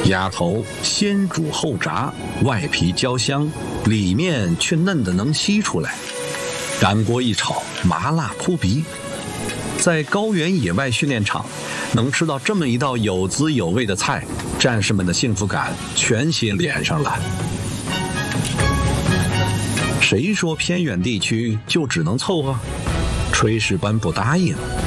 鸭头先煮后炸，外皮焦香，里面却嫩得能吸出来。干锅一炒，麻辣扑鼻。在高原野外训练场，能吃到这么一道有滋有味的菜，战士们的幸福感全写脸上了。谁说偏远地区就只能凑合？炊事班不答应。